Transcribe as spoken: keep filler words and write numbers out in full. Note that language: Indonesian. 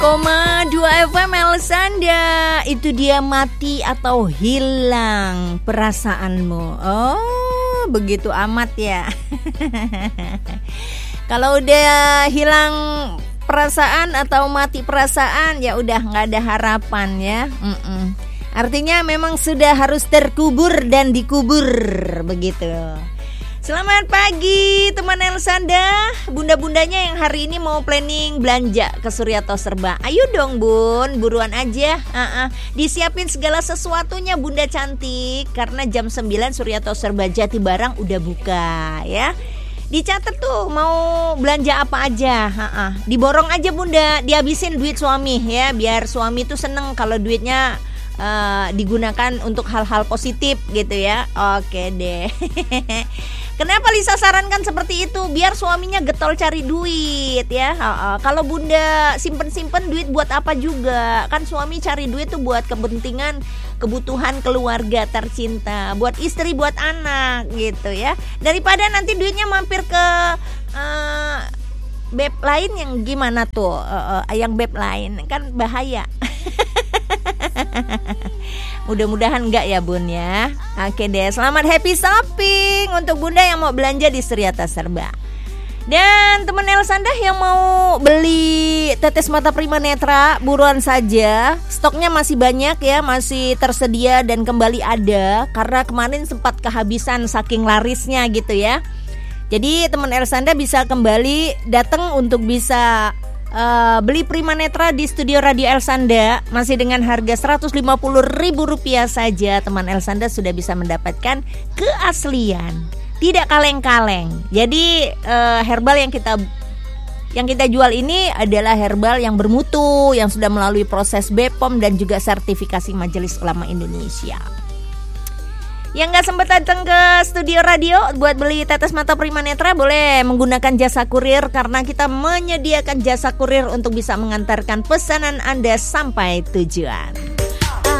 koma dua F M Elsanda. Itu dia mati atau hilang perasaanmu. Oh, begitu amat ya. Kalau udah hilang perasaan atau mati perasaan, ya udah nggak ada harapan ya. Mm-mm. Artinya memang sudah harus terkubur dan dikubur begitu. Selamat pagi teman Elsanda, bunda-bundanya yang hari ini mau planning belanja ke Suryato Serba. Ayo dong bun, buruan aja, uh-uh. disiapin segala sesuatunya bunda cantik. Karena jam sembilan Suryato Serba Jati Barang udah buka ya. Dicatat tuh mau belanja apa aja, uh-uh. diborong aja bunda, dihabisin duit suami ya. Biar suami tuh seneng kalau duitnya uh, digunakan untuk hal-hal positif gitu ya. Oke deh. Kenapa Lisa sarankan seperti itu? Biar suaminya getol cari duit ya. Uh, uh, kalau bunda simpen-simpen duit buat apa juga? Kan suami cari duit tuh buat kepentingan kebutuhan keluarga tercinta, buat istri, buat anak gitu ya. Daripada nanti duitnya mampir ke uh, beb lain yang gimana tuh? Uh, uh, yang beb lain kan bahaya. Mudah-mudahan enggak ya bun ya. Oke deh, selamat happy shopping untuk bunda yang mau belanja di Suryato Serba. Dan teman Elsanda yang mau beli tetes mata Prima Netra, buruan saja. Stoknya masih banyak ya, masih tersedia dan kembali ada. Karena kemarin sempat kehabisan saking larisnya gitu ya. Jadi teman Elsanda bisa kembali datang untuk bisa Uh, beli Prima Netra di studio Radio Elsanda. Masih dengan harga seratus lima puluh ribu rupiah saja teman Elsanda sudah bisa mendapatkan keaslian, tidak kaleng-kaleng. Jadi uh, herbal yang kita yang kita jual ini adalah herbal yang bermutu, yang sudah melalui proses B P O M dan juga sertifikasi Majelis Ulama Indonesia. Yang gak sempat datang ke studio radio buat beli tetes mata Prima Netra, boleh menggunakan jasa kurir karena kita menyediakan jasa kurir untuk bisa mengantarkan pesanan Anda sampai tujuan.